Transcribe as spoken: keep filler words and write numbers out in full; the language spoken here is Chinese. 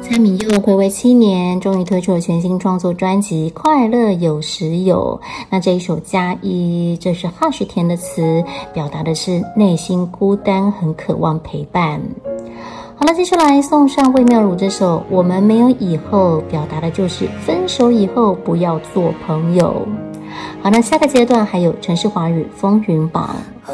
蔡旻佑睽违七年，终于推出了全新创作专辑《快乐有时有》。那这一首《加一》，这是哈士田的词，表达的是内心孤单，很渴望陪伴。好了，接下来送上魏妙如这首《我们没有以后》，表达的就是分手以后不要做朋友。好，那下个阶段还有城市华语风云榜。